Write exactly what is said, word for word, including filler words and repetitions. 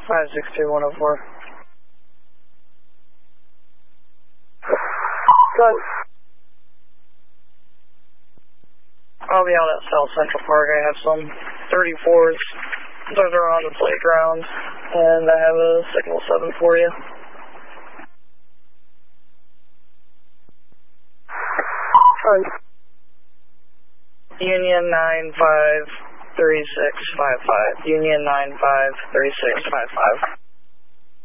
five six two one oh four. Good. I'll be out at South Central Park. I have some thirty-fours. Those are on the playground. And I have a signal seven for you. Sorry. Union nine five three six five five. Union nine five three six five five.